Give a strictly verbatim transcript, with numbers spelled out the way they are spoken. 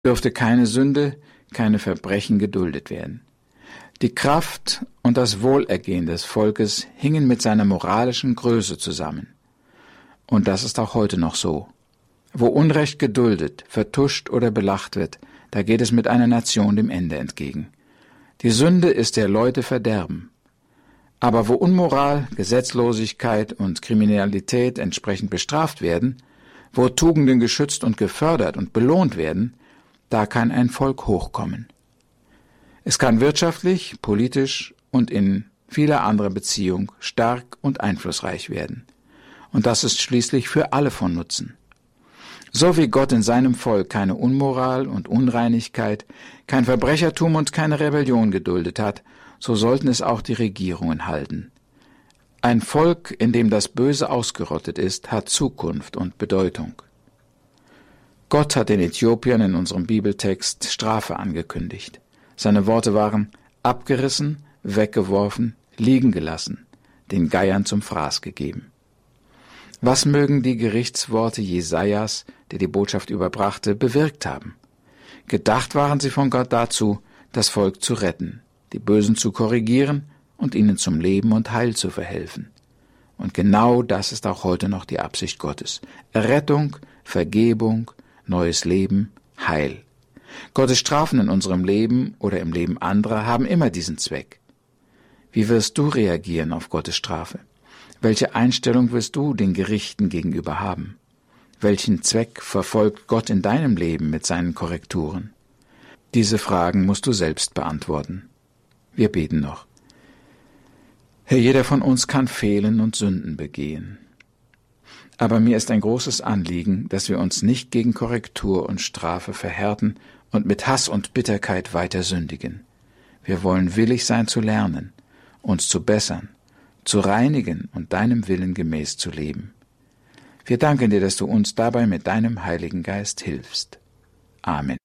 durfte keine Sünde, keine Verbrechen geduldet werden. Die Kraft und das Wohlergehen des Volkes hingen mit seiner moralischen Größe zusammen. Und das ist auch heute noch so. Wo Unrecht geduldet, vertuscht oder belacht wird, da geht es mit einer Nation dem Ende entgegen. Die Sünde ist der Leute Verderben. Aber wo Unmoral, Gesetzlosigkeit und Kriminalität entsprechend bestraft werden, wo Tugenden geschützt und gefördert und belohnt werden, da kann ein Volk hochkommen. Es kann wirtschaftlich, politisch und in vieler anderer Beziehung stark und einflussreich werden. Und das ist schließlich für alle von Nutzen. So wie Gott in seinem Volk keine Unmoral und Unreinigkeit, kein Verbrechertum und keine Rebellion geduldet hat, so sollten es auch die Regierungen halten. Ein Volk, in dem das Böse ausgerottet ist, hat Zukunft und Bedeutung. Gott hat den Äthiopiern in unserem Bibeltext Strafe angekündigt. Seine Worte waren: abgerissen, weggeworfen, liegen gelassen, den Geiern zum Fraß gegeben. Was mögen die Gerichtsworte Jesajas, der die Botschaft überbrachte, bewirkt haben? Gedacht waren sie von Gott dazu, das Volk zu retten, die Bösen zu korrigieren und ihnen zum Leben und Heil zu verhelfen. Und genau das ist auch heute noch die Absicht Gottes. Errettung, Vergebung, neues Leben, Heil. Gottes Strafen in unserem Leben oder im Leben anderer haben immer diesen Zweck. Wie wirst du reagieren auf Gottes Strafe? Welche Einstellung wirst du den Gerichten gegenüber haben? Welchen Zweck verfolgt Gott in deinem Leben mit seinen Korrekturen? Diese Fragen musst du selbst beantworten. Wir beten noch. Herr, jeder von uns kann fehlen und Sünden begehen. Aber mir ist ein großes Anliegen, dass wir uns nicht gegen Korrektur und Strafe verhärten und mit Hass und Bitterkeit weiter sündigen. Wir wollen willig sein zu lernen, uns zu bessern, zu reinigen und deinem Willen gemäß zu leben. Wir danken dir, dass du uns dabei mit deinem Heiligen Geist hilfst. Amen.